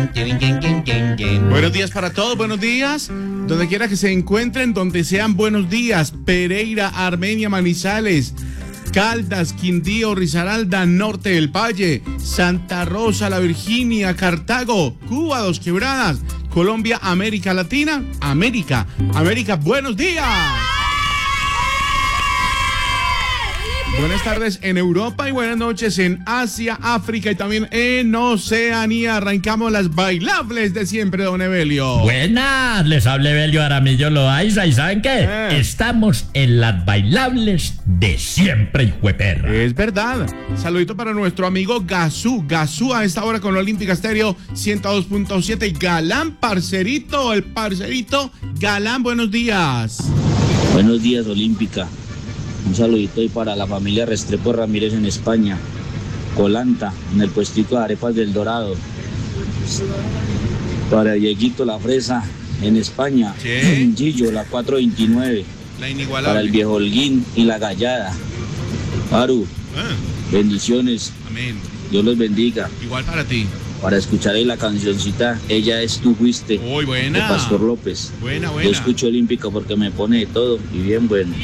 Buenos días para todos, buenos días. Donde quiera que se encuentren, donde sean buenos días. Pereira, Armenia, Manizales, Caldas, Quindío, Risaralda, Norte del Valle, Santa Rosa, La Virginia, Cartago, Cuba, Dos Quebradas, Colombia, América Latina, América, buenos días. Buenas tardes en Europa y buenas noches en Asia, África y también en Oceanía. Arrancamos las bailables de siempre, don Evelio. Buenas, les habla Evelio Aramillo Loaiza. ¿Y saben qué? Estamos en las bailables de siempre, hijueperra. Es verdad. Saludito para nuestro amigo Gazú. Gazú a esta hora con Olímpica Estéreo 102.7. Galán, parcerito, el parcerito. Galán, buenos días. Buenos días, Olímpica. Un saludito ahí para la familia Restrepo Ramírez en España. Colanta, en el puestico de arepas del Dorado. Para Dieguito La Fresa, en España. ¿Qué? Gillo, la 429. La inigualable. Para el viejo Holguín y la Gallada. Aru, bendiciones. Amén. Dios los bendiga. Igual para ti. Para escuchar ahí la cancioncita Ella es Tú Fuiste, Uy, buena. de Pastor López. Buena. Yo escucho Olímpica porque me pone de todo y bien bueno.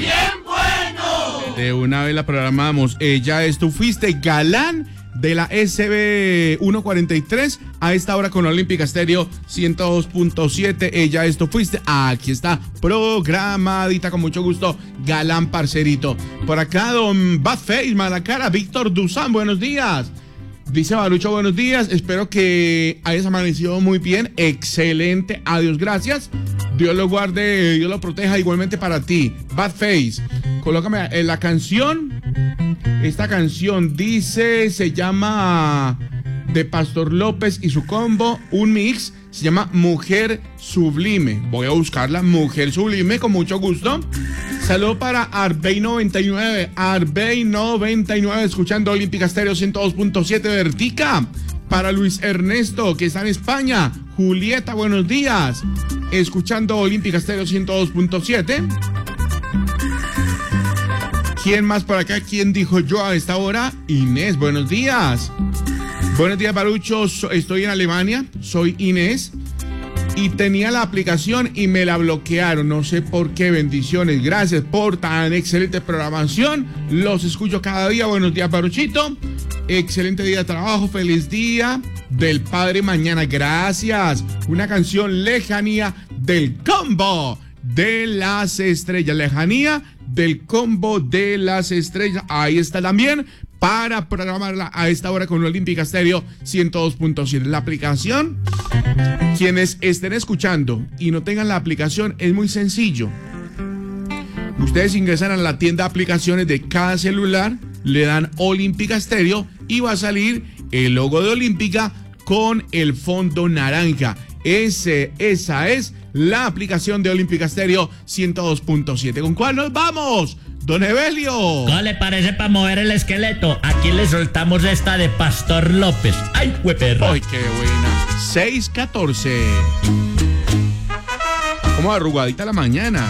De una vez la programamos. Ya tú fuiste Galán de la SB 143 a esta hora con Olímpica Estéreo 102.7. Ella esto fuiste. Aquí está programadita con mucho gusto. Galán, parcerito. Por acá don Badface, Malacara, Víctor Duzán, buenos días. Dice Barucho, buenos días, espero que hayas amanecido muy bien, excelente, adiós, gracias, Dios lo guarde, Dios lo proteja, igualmente para ti. Badface, colócame en la canción, esta canción dice, se llama de Pastor López y su combo, un mix, se llama Mujer Sublime, voy a buscarla, Mujer Sublime, con mucho gusto. Saludo para Arbey99, escuchando Olímpica Estéreo 102.7 Vertica. Para Luis Ernesto, que está en España. Julieta, buenos días, escuchando Olímpica Estéreo 102.7. ¿Quién más por acá? ¿Quién dijo yo a esta hora? Inés, buenos días. Buenos días, Barucho, estoy en Alemania, soy Inés. Y tenía la aplicación y me la bloquearon, no sé por qué, bendiciones, gracias por tan excelente programación, los escucho cada día, buenos días Baruchito, excelente día de trabajo, feliz día del Padre mañana, gracias, una canción Lejanía del Combo de las Estrellas, Lejanía del Combo de las Estrellas, ahí está también, para programarla a esta hora con Olímpica Estéreo 102.7. La aplicación, quienes estén escuchando y no tengan la aplicación, es muy sencillo. Ustedes ingresan a la tienda de aplicaciones de cada celular, le dan Olímpica Estéreo y va a salir el logo de Olímpica con el fondo naranja. Esa es la aplicación de Olímpica Estéreo 102.7. ¿Con cuál nos vamos? Don Evelio. ¿Cómo le parece para mover el esqueleto? Aquí le soltamos esta de Pastor López. ¡Ay, hueperra! ¡Ay, qué buena! 6:14. Como arrugadita la mañana.